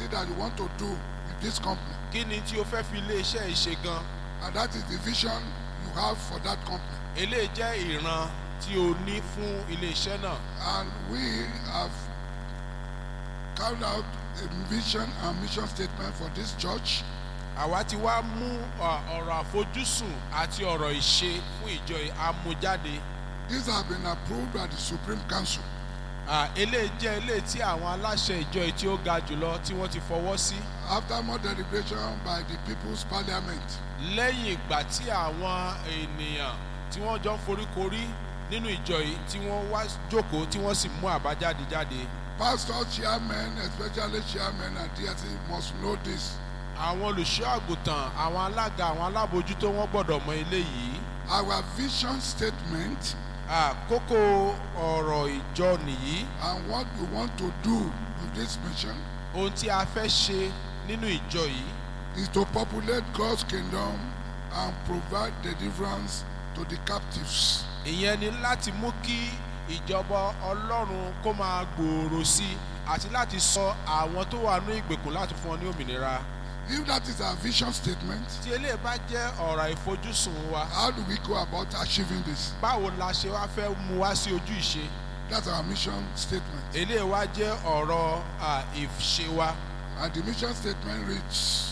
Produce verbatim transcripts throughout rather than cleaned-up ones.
it that you want to do with this company? kí ni tí o fẹ́ fi ilé iṣẹ́ yìí ṣe gan? And that is the vision you have for that company. Eléyìí jẹ́ ìran tí o ní fún ilé iṣẹ́ náà. And we have carried out a vision and mission statement for this church. Àwa ti wá mú ọ̀rọ̀ àfojúsùn àti ọ̀rọ̀ ìṣe fún ìjọ amújáde. These have been approved by the Supreme Council. Eléyìí jẹ́ eléyìí tí àwọn aláṣẹ ìjọ tí ó ga jùlọ tí wọ́n ti fọwọ́ sí. After more deliberation by the People's Parliament. Lẹ́yìn ìgbà tí àwọn ènìyàn tí wọ́n jọ ń foríkorí nínú ìjọ yìí tí wọ́n wá jókòó tí wọ́n sì mú àbájáde jáde. Pastor, chairmen, especially chairmen and D S C must know this. Àwọn olùṣọ́ àgùntàn, àwọn alága, àwọn alábòójútó wọ́n gbọ́dọ̀ mọ eléyìí. Our vision statement. Àkókò ọ̀rọ̀ ìjọ nìyí. And what we want to do with this mission. Ohun tí a fẹ́ ṣe nínú ìjọ yìí. Is to populate God's kingdom and provide deliverance to the captives. Ìyẹn ni láti mú kí ìjọba Ọlọ́run kó máa gbòòrò sí àti láti sọ àwọn tó wà ní ìgbèkùn láti fún wọn ní òmìnira. If that is our vision statement, tí eléyìí bá jẹ́ ọ̀rọ̀ ìfojúsùn wa. How do we go about achieving this? Báwo la ṣe wá fẹ́ mú wá sí ojú ìṣe? That's our mission statement. Eléyìí wá jẹ́ ọ̀rọ̀ ìṣe wa. And the mission statement reads,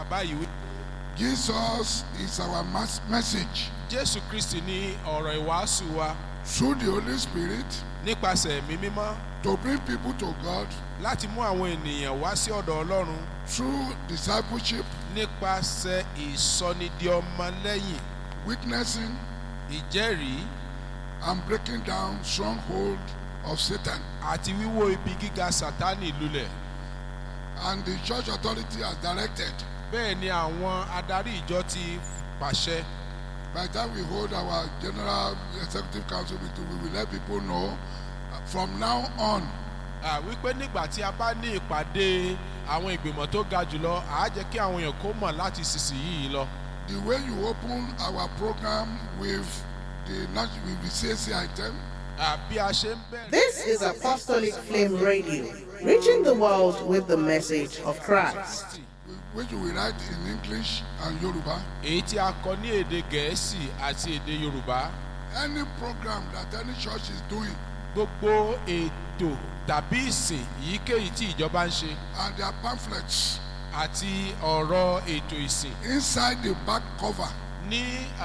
Jesus is our message. Jésù Kristi ni ọ̀rọ̀ ìwàásù wa. Through the Holy Spirit. Nípasẹ̀ ẹ̀mí mímọ́. To bring people to God. Láti mú àwọn ènìyàn wá sí ọ̀dọ̀ Ọlọ́run. Through discipleship. Nípasẹ̀ ìsọnidí-ọmọlẹ́yìn. Witnessing. Ìjẹ́rìí. And breaking down stronghold of Satan. Àti wíwó ibi gíga Sátánì lulẹ̀. And the church authority has directed. Bẹ́ẹ̀ ni àwọn adarí ìjọ ti pàṣẹ. By the time we hold our general executive council meeting, we will let people know from now on. Wípé nígbà tí a bá ní ìpàdé àwọn ìgbìmọ̀ tó ga jùlọ, à á jẹ́ kí àwọn èèyàn kó mọ̀ láti ìsinsìnyí lọ. The way you open our program with the with the C A C item. This is Apostolic Flame Radio, reaching the world with the message of Christ. Which we write in English and Yoruba. Èyí tí a kọ ní èdè Gẹ̀ẹ́sì àti èdè Yorùbá. Any program that any church is doing. Gbogbo ètò tàbí ìsìn èyíkéyìí tí ìjọba ń ṣe. And their pamphlets. Àti ọ̀rọ̀ ètò ìsìn. Inside the back cover. Ní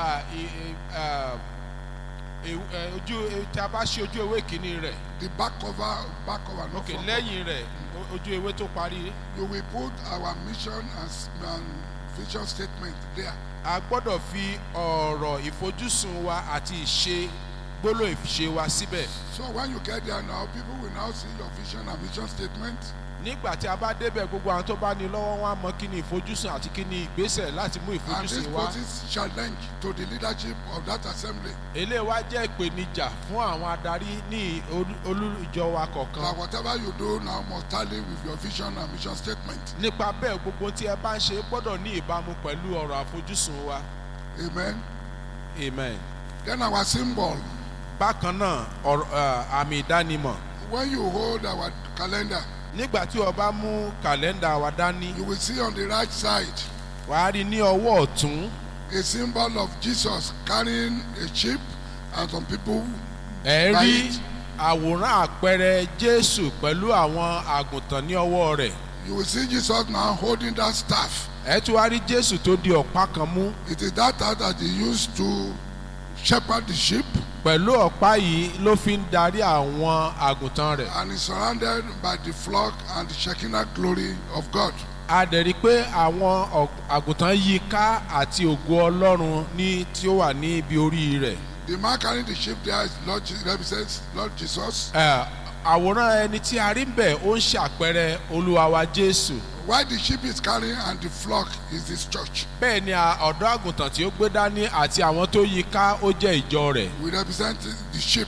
ojú tí a bá ṣe ojú ewé kìíní rẹ̀. The back cover, back cover. No okay, lẹ́yìn rẹ̀ ojú ewé tó parí. You will put our mission and, and vision statement there. A gbọ́dọ̀ fi ọ̀rọ̀ ìfojúsùn wa àti ìṣe gbólóhùn ìṣe wa síbẹ̀. So when you get there now, people will now see your vision and mission statement. Nígbà tí a bá débẹ̀ gbogbo àwọn tó bá ní lọ́wọ́ wọn á mọ kí ni ìfojúsùn àti kí ni ìgbésẹ̀ láti mú ìfojúsùn wá. And this poses challenge to the leadership of that assembly. Eléyìí wá jẹ́ ìpèníjà fún àwọn adarí ní olú ìjọ wa kọ̀ọ̀kan. That whatever you do now must tally with your vision and mission statement. Nípa bẹ́ẹ̀ gbogbo tí ẹ bá ń ṣe gbọ́dọ̀ ní ìbámu pẹ̀lú ọ̀rọ̀ àfojúsùn wa. Amen. Amen. Then our symbol. Bákan náà àmì ìdánimọ̀. When you hold our calendar. Nígbà tí o bá mú kàlẹ́ndà wa dání. You will see on the right side. Wàá rí ní ọwọ́ ọ̀tún. A symbol of Jesus carrying a sheep and some people. Ẹ rí àwòrán àpẹẹrẹ Jésù pẹ̀lú àwọn àgùntàn ní ọwọ́ rẹ̀. You will see Jesus now holding that staff. Ẹ tún wá rí Jésù tó di ọ̀pá kan mú. It is that staff that he used to shepherd the sheep. Pẹ̀lú ọ̀pá yìí ló fi ń darí àwọn àgùntàn rẹ̀. And is surrounded by the flock and the Shekinah glory of God. A dẹ̀ rí pé àwọn àgùntàn yí ká àti ògo Ọlọ́run ní tí ó wà ní ibi orí rẹ̀. The man carrying the sheep there is Lord represents Lord Jesus. Àwòrán ẹni tí a rí ń bẹ̀ ó ń ṣàpẹẹrẹ Olúwa wa Jésù. Why the sheep is carrying and the flock is his church. Bẹ́ẹ̀ ni ọ̀dọ́ àgùntàn tí ó gbé dání àti àwọn tó yí ká ó jẹ́ ìjọ rẹ̀. We represent the sheep.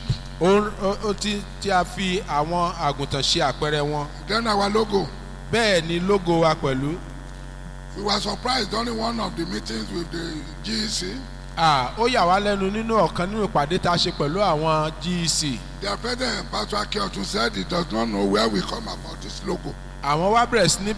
Ó ti tí a fi àwọn àgùntàn ṣe àpẹẹrẹ wọn. Then our logo. Bẹ́ẹ̀ ni logo wa pẹ̀lú. We were surprised during one of the meetings with the G E C. Ó yà wá lẹ́nu nínú ọ̀kan nínú ìpàdé tá a ṣe pẹ̀lú àwọn G E C. Their president Pastor Akeotun said he does not know where we come about this logo. Àwọn wá bẹ̀rẹ̀ sí ní